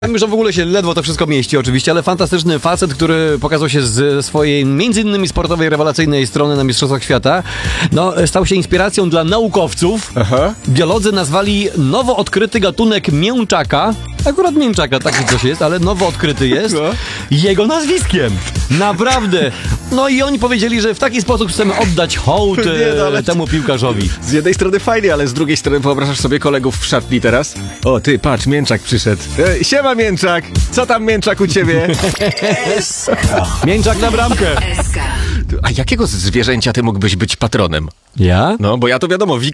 Wiem, że w ogóle się ledwo to wszystko mieści oczywiście, ale fantastyczny facet, który pokazał się ze swojej między innymi sportowej, rewelacyjnej strony na Mistrzostwach Świata. No, stał się inspiracją dla naukowców. Aha. Biolodzy nazwali nowo odkryty gatunek mięczaka, akurat mięczaka taki coś jest, ale nowo odkryty jest, No. jego nazwiskiem. Naprawdę. No i oni powiedzieli, że w taki sposób chcemy oddać hołd Nie, no, ale- temu piłkarzowi. Z jednej strony fajnie, ale z drugiej strony wyobrażasz sobie kolegów w szatni teraz? O, ty, patrz, Mięczak przyszedł. Siema, Mięczak! Co tam, Mięczak, u ciebie? Mięczak na bramkę. A jakiego zwierzęcia ty mógłbyś być patronem? Ja? No, bo ja to wiadomo,